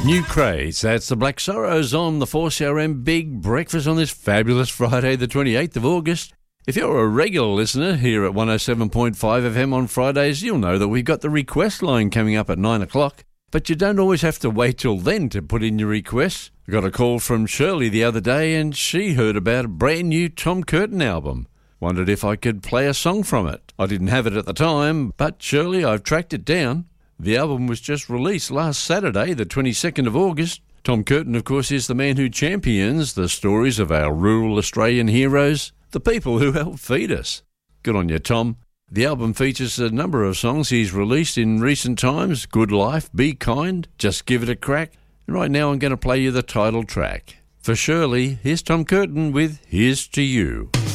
New Craze, that's the Black Sorrows on the 4CRM Big Breakfast on this fabulous Friday the 28th of August. If you're a regular listener here at 107.5 FM on Fridays, you'll know that we've got the request line coming up at 9 o'clock. But you don't always have to wait till then to put in your requests. I got a call from Shirley the other day and she heard about a brand new Tom Curtin album. Wondered if I could play a song from it. I didn't have it at the time, but Shirley, I've tracked it down. The album was just released last Saturday, the 22nd of August. Tom Curtin, of course, is the man who champions the stories of our rural Australian heroes, the people who help feed us. Good on you, Tom. The album features a number of songs he's released in recent times: Good Life, Be Kind, Just Give It a Crack. And right now I'm going to play you the title track. For Shirley, here's Tom Curtin with Here's to You.